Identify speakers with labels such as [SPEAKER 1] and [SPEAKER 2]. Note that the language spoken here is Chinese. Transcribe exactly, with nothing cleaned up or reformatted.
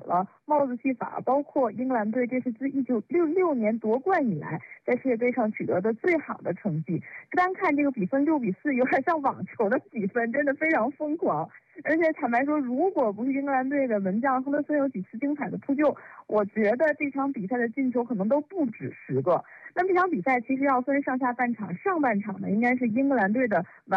[SPEAKER 1] 了帽子戏法，包括英格兰队这是自一九六六年夺冠以来在世界杯上取得的最好的成绩。单看这个比分六比四，有点像网球的比分，真的非常疯狂。而且坦白说，如果不是英格兰队的门将亨德森有几次精彩的扑救，我觉得这场比赛的进球可能都不止十个。那这场比赛其实要分上下半场，上半场呢应该是英格兰队的完